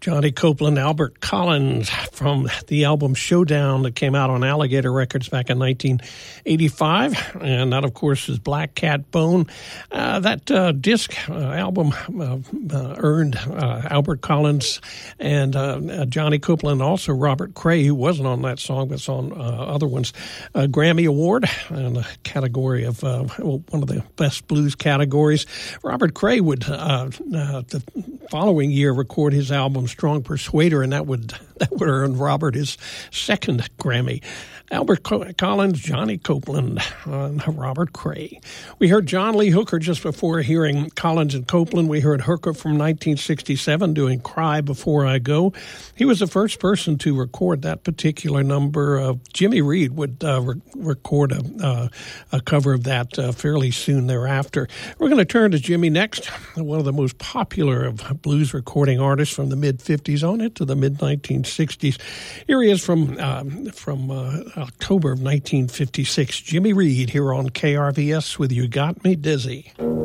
Johnny Copeland, Albert Collins from the album Showdown that came out on Alligator Records back in 1985. And that, of course, is Black Cat Bone. That disc album earned Albert Collins and Johnny Copeland, also Robert Cray, who wasn't on that song but on other ones, a Grammy Award in the category of one of the best blues categories. Robert Cray would, the following year, record his album Strong Persuader, and that would earn Robert his second Grammy. Albert Collins, Johnny Copeland, and Robert Cray. We heard John Lee Hooker just before hearing Collins and Copeland. We heard Hooker from 1967 doing Cry Before I Go. He was the first person to record that particular number. Jimmy Reed would record a cover of that fairly soon thereafter. We're going to turn to Jimmy next, one of the most popular of blues recording artists from the mid-50s on into the mid-1960s. Here he is from October of 1956. Jimmy Reed here on KRVS with You Got Me Dizzy.